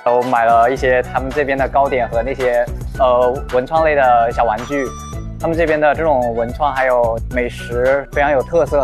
我买了一些他们这边的糕点和那些文创类的小玩具。他们这边的这种文创还有美食非常有特色。